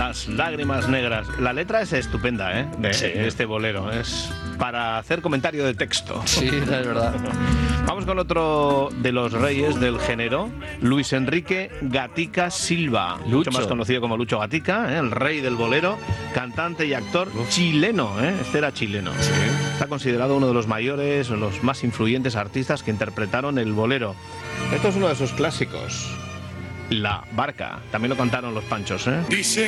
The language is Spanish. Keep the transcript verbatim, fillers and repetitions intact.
Las lágrimas negras. La letra es estupenda, ¿eh? De, Sí. de este bolero. Es para hacer comentario de texto. Sí, es verdad. Vamos con otro de los reyes del género, Luis Enrique Gatica Silva, Lucho. mucho más conocido como Lucho Gatica, ¿eh? El rey del bolero, cantante y actor chileno, ¿eh? Este era chileno. Sí. Está considerado uno de los mayores, los más influyentes artistas que interpretaron el bolero. Esto es uno de sus clásicos. La Barca, también lo cantaron los Panchos, ¿eh? Dice